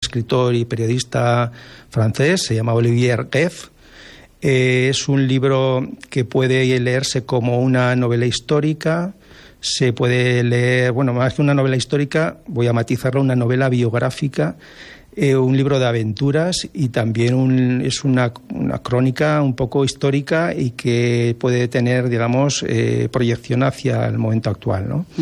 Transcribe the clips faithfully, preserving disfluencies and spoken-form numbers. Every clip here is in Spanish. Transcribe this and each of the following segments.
escritor y periodista francés, se llama Olivier Geff. Eh, es un libro que puede leerse como una novela histórica, se puede leer, bueno, más que una novela histórica, voy a matizarlo, una novela biográfica, eh, un libro de aventuras y también un, es una, una crónica un poco histórica y que puede tener, digamos, eh, proyección hacia el momento actual, ¿no? Uh-huh.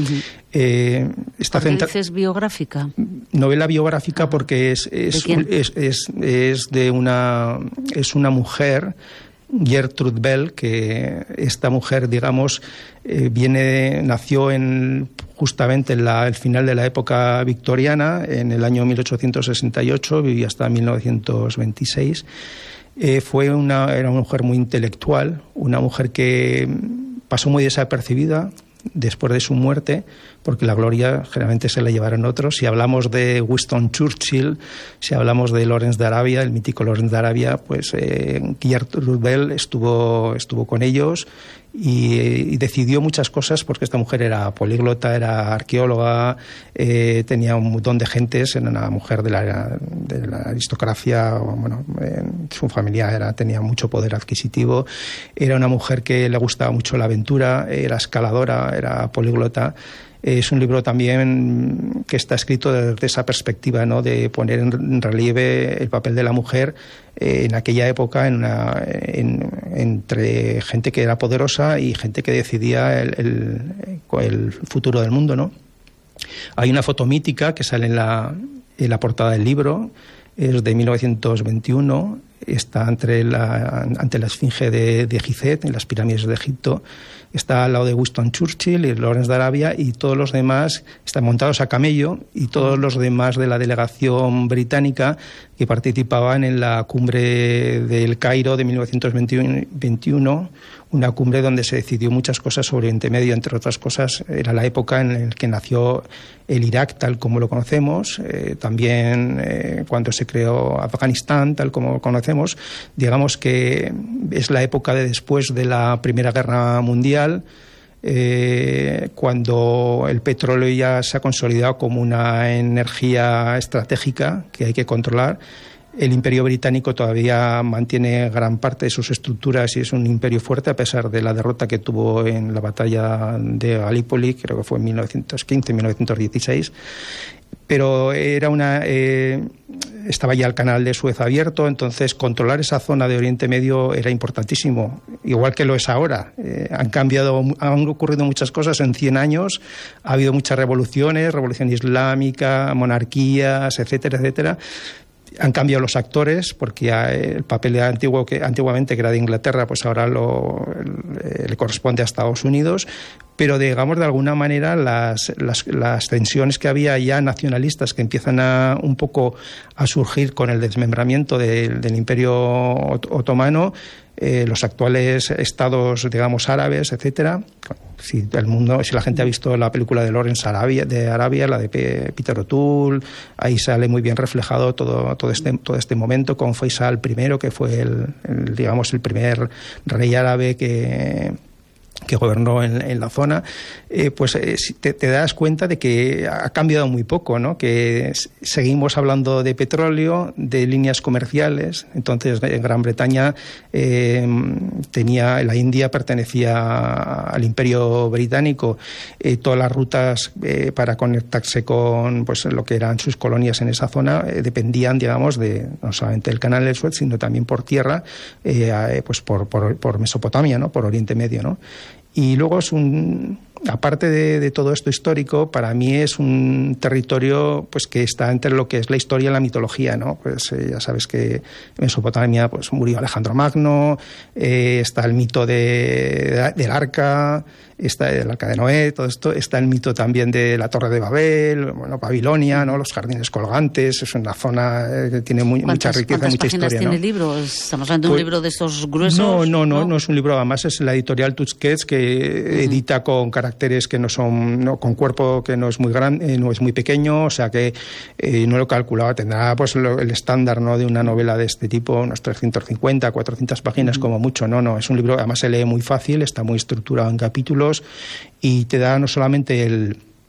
Eh, ¿Por qué dices biográfica? Novela biográfica ah. porque es es, ¿De quién? es, es, es de una es una mujer, Gertrude Bell, que esta mujer, digamos, eh, viene nació en justamente en la, el final de la época victoriana, en el año mil ochocientos sesenta y ocho, vivía hasta mil novecientos veintiséis. Eh, fue una era una mujer muy intelectual, una mujer que pasó muy desapercibida después de su muerte, porque la gloria generalmente se la llevaron otros. Si hablamos de Winston Churchill, si hablamos de Lawrence de Arabia, el mítico Lawrence de Arabia, pues eh, Gertrude Bell estuvo, estuvo con ellos y, y decidió muchas cosas, porque esta mujer era políglota, era arqueóloga, eh, tenía un montón de gentes, era una mujer de la, de la aristocracia, bueno, eh, su familia era, tenía mucho poder adquisitivo, era una mujer que le gustaba mucho la aventura, era escaladora, era políglota. Es un libro también que está escrito desde esa perspectiva, ¿no?, de poner en relieve el papel de la mujer eh, en aquella época, en una, en, entre gente que era poderosa y gente que decidía el, el, el futuro del mundo, ¿no? Hay una foto mítica que sale en la, en la portada del libro, es de mil novecientos veintiuno, está entre la, ante la Esfinge de, de Gizeh, en las pirámides de Egipto. Está al lado de Winston Churchill y Lawrence de Arabia, y todos los demás están montados a camello, y todos los demás de la delegación británica que participaban en la cumbre del Cairo de mil novecientos veintiuno, una cumbre donde se decidió muchas cosas sobre Oriente Medio, entre otras cosas. Era la época en la que nació el Irak tal como lo conocemos, eh, también eh, cuando se creó Afganistán tal como lo conocemos. Digamos que es la época de después de la Primera Guerra Mundial, eh, cuando el petróleo ya se ha consolidado como una energía estratégica que hay que controlar. El Imperio Británico todavía mantiene gran parte de sus estructuras y es un imperio fuerte, a pesar de la derrota que tuvo en la batalla de Galípoli, creo que fue en mil novecientos quince, mil novecientos dieciséis. Pero era una eh, estaba ya el canal de Suez abierto, entonces controlar esa zona de Oriente Medio era importantísimo, igual que lo es ahora. Eh, han cambiado, han ocurrido muchas cosas en cien años, ha habido muchas revoluciones, revolución islámica, monarquías, etcétera, etcétera. Han cambiado los actores, porque el papel antiguo que antiguamente que era de Inglaterra, pues ahora lo, le corresponde a Estados Unidos. Pero digamos, de alguna manera, las, las, las tensiones que había ya nacionalistas, que empiezan a un poco a surgir con el desmembramiento de, del Imperio Otomano, eh, los actuales estados, digamos, árabes, etcétera. Si el mundo, si la gente ha visto la película de Lawrence Arabia, de Arabia, la de Peter O'Toole, ahí sale muy bien reflejado todo, todo este, todo este momento con Faisal primero, que fue el, el digamos, el primer rey árabe que que gobernó en, en la zona. Eh, pues eh, te, te das cuenta de que ha cambiado muy poco, ¿no? Que seguimos hablando de petróleo, de líneas comerciales. Entonces, en Gran Bretaña eh, tenía, la India pertenecía al Imperio Británico. Eh, todas las rutas eh, para conectarse con, pues, lo que eran sus colonias en esa zona eh, dependían, digamos, de no solamente del Canal del Suez, sino también por tierra, eh, pues por, por, por Mesopotamia, ¿no? Por Oriente Medio, ¿no? Y luego es un, aparte de, de todo esto histórico, para mí es un territorio, pues, que está entre lo que es la historia y la mitología, ¿no? Pues eh, ya sabes que en Mesopotamia, pues, murió Alejandro Magno, eh, está el mito de, de, del Arca, está el Arca de Noé, todo esto, está el mito también de la Torre de Babel, bueno, Babilonia, ¿no? Los jardines colgantes, es una zona eh, que tiene muy, mucha riqueza, mucha historia, ¿no? ¿Cuántas páginas tiene el libro? ¿Estamos hablando de pues, un libro de estos gruesos? No, no, no, no, no es un libro, además es la editorial Tusquets, que uh-huh. edita con caracteres que no son, no, con cuerpo que no es muy grande, eh, no es muy pequeño, o sea que eh, no lo calculaba, tendrá pues lo, el estándar, ¿no?, de una novela de este tipo, unos trescientas cincuenta, cuatrocientas páginas uh-huh. como mucho, no, no, es un libro, además se lee muy fácil, está muy estructurado en capítulos y te da no solamente el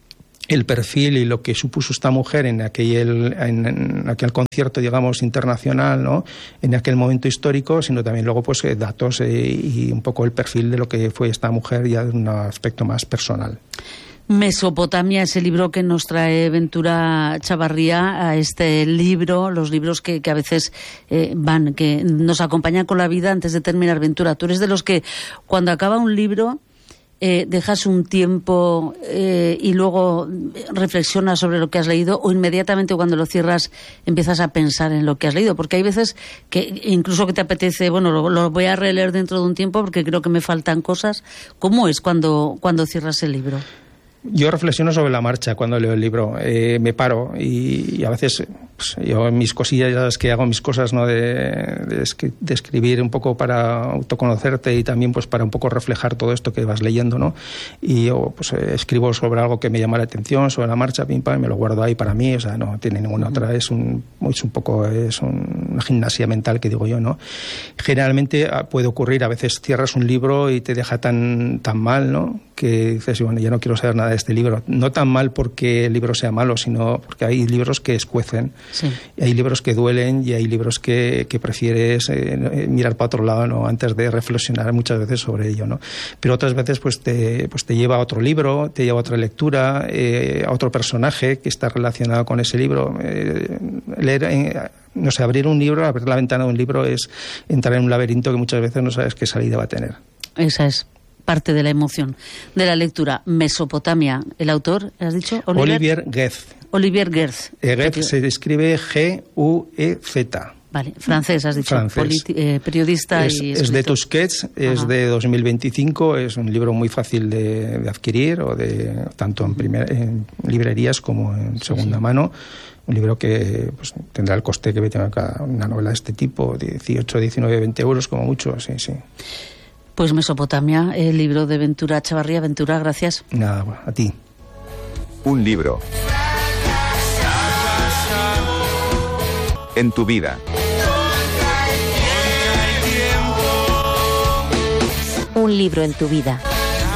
el perfil y lo que supuso esta mujer en aquel, en, en aquel concierto, digamos, internacional, ¿no? En aquel momento histórico, sino también luego pues datos eh, y un poco el perfil de lo que fue esta mujer ya de un aspecto más personal. Mesopotamia, ese libro que nos trae Ventura Chavarría, a este libro, los libros que, que a veces eh, van, que nos acompañan con la vida antes de terminar. Ventura, tú eres de los que cuando acaba un libro Eh, dejas un tiempo eh, y luego reflexionas sobre lo que has leído, o inmediatamente cuando lo cierras empiezas a pensar en lo que has leído, porque hay veces que incluso que te apetece, bueno, lo, lo voy a releer dentro de un tiempo porque creo que me faltan cosas. ¿Cómo es cuando, cuando cierras el libro? Yo reflexiono sobre la marcha cuando leo el libro, eh, me paro y, y a veces pues, yo mis cosillas, ya sabes que hago mis cosas, ¿no? de, de, de escribir un poco para autoconocerte y también pues para un poco reflejar todo esto que vas leyendo, ¿no? Y yo pues eh, escribo sobre algo que me llama la atención, sobre la marcha, pim pam, me lo guardo ahí para mí, o sea, no tiene ninguna otra, es un, es un poco, es un, una gimnasia mental que digo yo, ¿no? Generalmente puede ocurrir, a veces cierras un libro y te deja tan, tan mal, ¿no? Que dices, bueno, ya no quiero saber nada de este libro. No tan mal porque el libro sea malo, sino porque hay libros que escuecen, sí. Hay libros que duelen y hay libros que, que prefieres eh, mirar para otro lado, ¿no? Antes de reflexionar muchas veces sobre ello, ¿no? Pero otras veces pues te, pues te lleva a otro libro, te lleva a otra lectura, eh, a otro personaje que está relacionado con ese libro. Eh, leer, eh, no sé, abrir un libro, abrir la ventana de un libro es entrar en un laberinto que muchas veces no sabes qué salida va a tener. Esa es parte de la emoción de la lectura. Mesopotamia, el autor, ¿has dicho? Oliver, Olivier Goethe. Olivier Goethe. Eh, Goethe se escribe G U E Z. Vale, francés, has dicho. Francés. Politi- eh, periodista es, y es de Tusquets, es Ajá. de dos mil veinticinco, es un libro muy fácil de, de adquirir, o de tanto en, primer, en librerías como en segunda sí, sí. mano. Un libro que pues, tendrá el coste que tenga una novela de este tipo, dieciocho, diecinueve, veinte euros como mucho, sí, sí. Pues Mesopotamia, el libro de Ventura Chavarría. Ventura, gracias. Nada, bueno, a ti. Un libro. En tu vida. Un libro en tu vida.